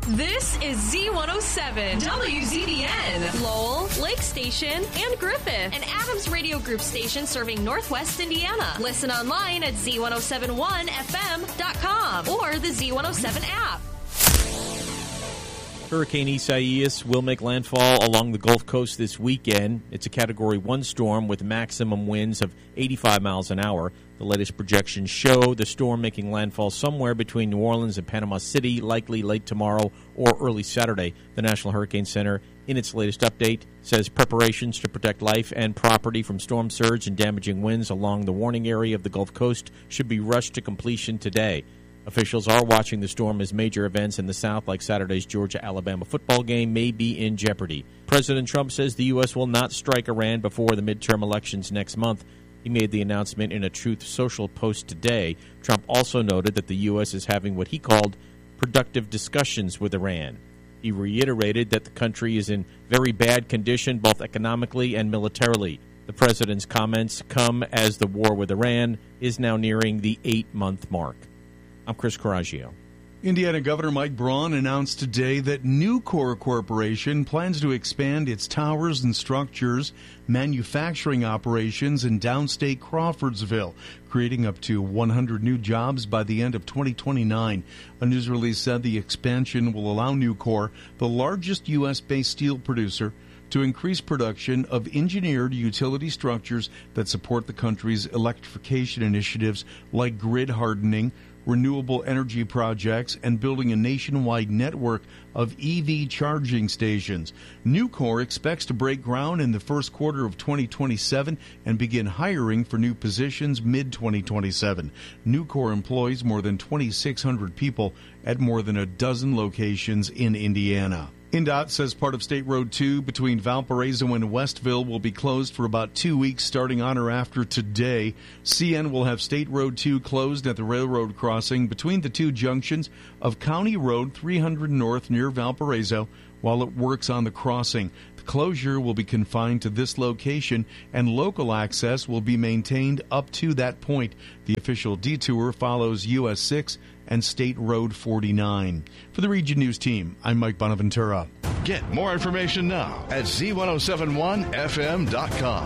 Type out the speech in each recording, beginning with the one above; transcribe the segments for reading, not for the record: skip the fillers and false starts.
This is Z107, WZBN, Lowell, Lake Station, and Griffith, an Adams Radio Group station serving Northwest Indiana. Listen online at Z1071FM.com or the Z107 app. Hurricane Isaias will make landfall along the Gulf Coast this weekend. It's a Category 1 storm with maximum winds of 85 miles an hour. The latest projections show the storm making landfall somewhere between New Orleans and Panama City, likely late tomorrow or early Saturday. The National Hurricane Center, in its latest update, says preparations to protect life and property from storm surge and damaging winds along the warning area of the Gulf Coast should be rushed to completion today. Officials are watching the storm as major events in the South, like Saturday's Georgia-Alabama football game, may be in jeopardy. President Trump says the U.S. will not strike Iran before the midterm elections next month. He made the announcement in a Truth Social post today. Trump also noted that the U.S. is having what he called productive discussions with Iran. He reiterated that the country is in very bad condition, both economically and militarily. The president's comments come as the war with Iran is now nearing the 8-month mark. I'm Chris Coraggio. Indiana Governor Mike Braun announced today that Nucor Corporation plans to expand its towers and structures manufacturing operations in downstate Crawfordsville, creating up to 100 new jobs by the end of 2029. A news release said the expansion will allow Nucor, the largest U.S.-based steel producer, to increase production of engineered utility structures that support the country's electrification initiatives like grid hardening, renewable energy projects, and building a nationwide network of EV charging stations. Nucor expects to break ground in the first quarter of 2027 and begin hiring for new positions mid-2027. Nucor employs more than 2,600 people at more than a dozen locations in Indiana. INDOT says part of State Road 2 between Valparaiso and Westville will be closed for about 2 weeks starting on or after today. CN will have State Road 2 closed at the railroad crossing between the two junctions of County Road 300 North near Valparaiso while it works on the crossing. The closure will be confined to this location and local access will be maintained up to that point. The official detour follows US 6 and State Road 49. For the Region News Team, I'm Mike Bonaventura. Get more information now at Z1071FM.com.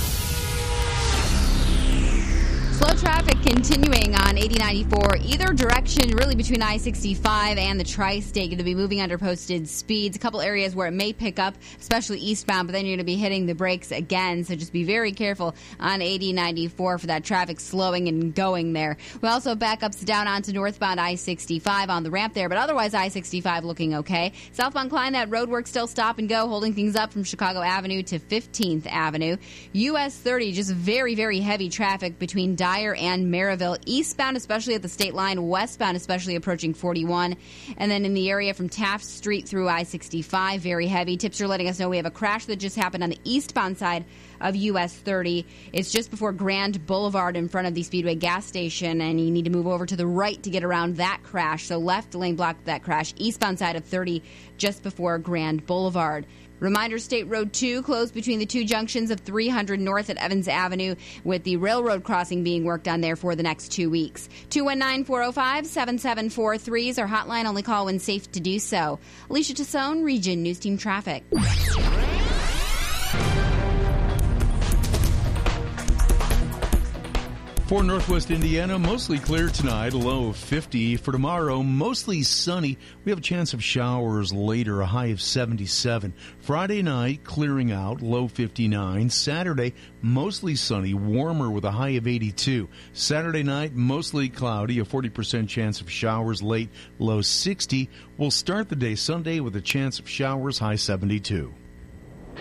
Slow traffic continuing on 8094, either direction, really between I-65 and the Tri-State. Going to be moving under posted speeds. A couple areas where it may pick up, especially eastbound, but then you're going to be hitting the brakes again. So just be very careful on 8094 for that traffic slowing and going there. We also have backups down onto northbound I-65 on the ramp there, but otherwise I-65 looking okay. Southbound Klein, that road work still stop and go, holding things up from Chicago Avenue to 15th Avenue. US 30, just very, very heavy traffic between Dyer and Maryville, eastbound especially at the state line, westbound especially approaching 41, and then in the area from Taft Street through I-65, very heavy. Tips are letting us know we have a crash that just happened on the eastbound side of US 30. It's just before Grand Boulevard in front of the Speedway gas station, and you need to move over to the right to get around that crash. So left lane blocked that crash, eastbound side of 30 just before Grand Boulevard. Reminder, State Road 2 closed between the two junctions of 300 North at Evans Avenue, with the railroad crossing being worked on there for the next 2 weeks. 219-405-7743 is our hotline. Only call when safe to do so. Alicia Tassone, Region News Team Traffic. For Northwest Indiana, mostly clear tonight, a low of 50. For tomorrow, mostly sunny. We have a chance of showers later, a high of 77. Friday night, clearing out, low 59. Saturday, mostly sunny, warmer with a high of 82. Saturday night, mostly cloudy, a 40% chance of showers late, low 60. We'll start the day Sunday with a chance of showers, high 72.